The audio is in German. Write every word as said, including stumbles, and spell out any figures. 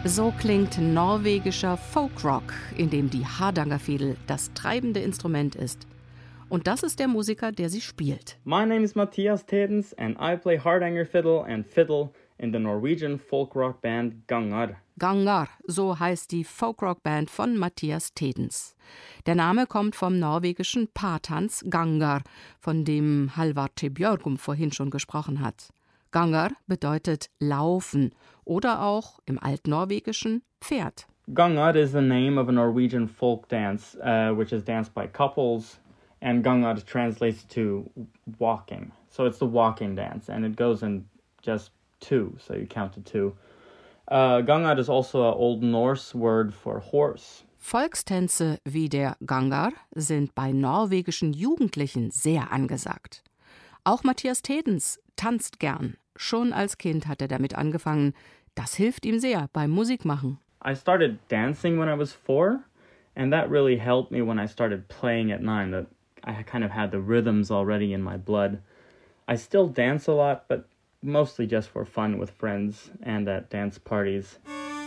So klingt norwegischer Folkrock, in dem die Hardangerfiedel das treibende Instrument ist. Und das ist der Musiker, der sie spielt. My name is Mathias Tedens and I play Hardanger fiddle and fiddle in the Norwegian folk rock band Gangar. Gangar, so heißt die Folkrock-Band von Mathias Tedens. Der Name kommt vom norwegischen Paartanz Gangar, von dem Halvard T. Bjørgum vorhin schon gesprochen hat. Gangar bedeutet laufen oder auch im Altnorwegischen Pferd. Gangar is the name of a Norwegian folk dance, uh, which is danced by couples, and Gangar translates to walking. So it's the walking dance, and it goes in just two, so you count to two. Uh, Gangar is also an Old Norse word for horse. Volkstänze wie der Gangar sind bei norwegischen Jugendlichen sehr angesagt. Auch Mathias Tedens tanzt gern. Schon als Kind hat er damit angefangen. Das hilft ihm sehr beim Musikmachen. I started dancing when I was four, and that really helped me when I started playing at nine. That I kind of had the rhythms already in my blood. I still dance a lot, but mostly just for fun with friends and at dance parties.